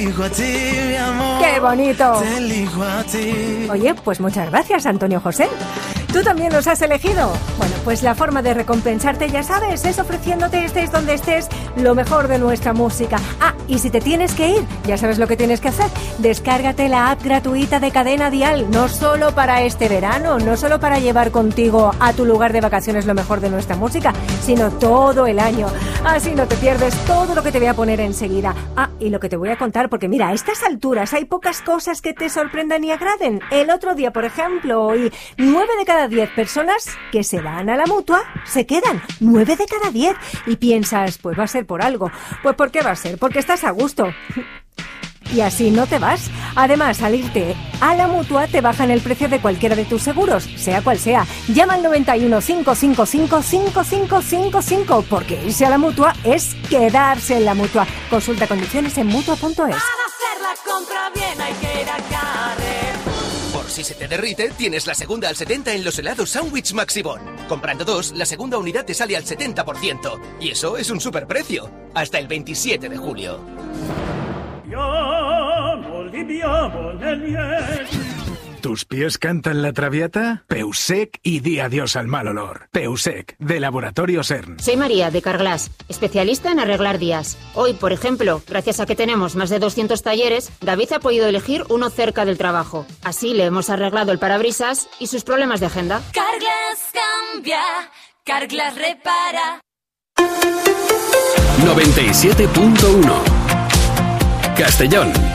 ¡Qué bonito! Oye, pues muchas gracias, Antonio José. ¿Tú también nos has elegido? Bueno, pues la forma de recompensarte, ya sabes, es ofreciéndote, estés donde estés, lo mejor de nuestra música. Ah, y si te tienes que ir, ya sabes lo que tienes que hacer. Descárgate la app gratuita de Cadena Dial, no solo para este verano, no solo para llevar contigo a tu lugar de vacaciones lo mejor de nuestra música, sino todo el año. Así no te pierdes todo lo que te voy a poner enseguida. Ah, y lo que te voy a contar, porque mira, a estas alturas hay pocas cosas que te sorprendan y agraden. El otro día, por ejemplo, hoy, 9 de cada 10 personas que se van a la Mutua se quedan. 9 de cada 10. Y piensas, pues va a ser por algo. Pues ¿por qué va a ser? Porque estás a gusto. Y así no te vas. Además, al irte a la Mutua te bajan el precio de cualquiera de tus seguros, sea cual sea. Llama al 91 555 5555 porque irse a la Mutua es quedarse en la Mutua. Consulta condiciones en mutua.es. Para hacer la compra bien hay que ir a Carrefour. Por si se te derrite, tienes la segunda al 70 en los helados Sandwich Maxibon. Comprando 2, la segunda unidad te sale al 70%. Y eso es un superprecio. Hasta el 27 de julio. ¿Tus pies cantan la Traviata? Peusec y di adiós al mal olor. Peusec, de Laboratorio CERN. Soy María, de Carglass, especialista en arreglar días. Hoy, por ejemplo, gracias a que tenemos más de 200 talleres, David ha podido elegir uno cerca del trabajo. Así le hemos arreglado el parabrisas y sus problemas de agenda. Carglass cambia, Carglass repara. 97.1 Castellón.